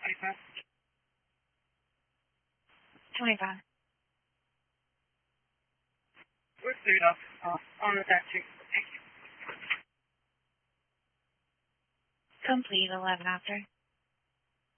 25. 25. We're cleared up on the that too. Thank you. Complete 11 after.